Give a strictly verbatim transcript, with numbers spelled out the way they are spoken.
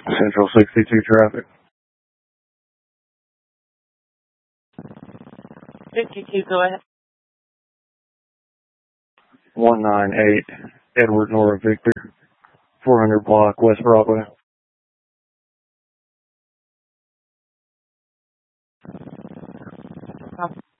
Central sixty-two traffic. fifty-two, go ahead. one nine eight, Edward Nora Victor, four hundred block, West Broadway. Copy.